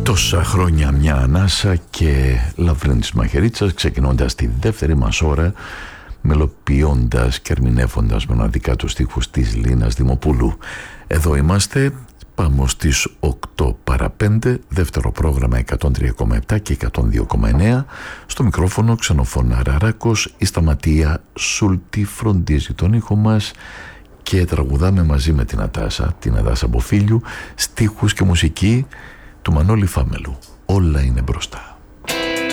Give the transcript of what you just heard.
Τόσα χρόνια μια ανάσα και Λαβρέντης Μαχαιρίτσας, ξεκινώντας τη δεύτερη μας ώρα, μελοποιώντας και ερμηνεύοντας μοναδικά τους στίχους της Λίνας Δημοπούλου. Εδώ είμαστε, πάμε στις 8 παρά 5, δεύτερο πρόγραμμα 103,7 και 102,9. Στο μικρόφωνο Ξενοφώνα Ραράκος, η Σταματία Σούλτη φροντίζει τον ήχο μας και τραγουδάμε μαζί με την Αντάσα Μποφίλιου, στίχους και μουσική του Μανώλη Φάμελου. Όλα είναι μπροστά.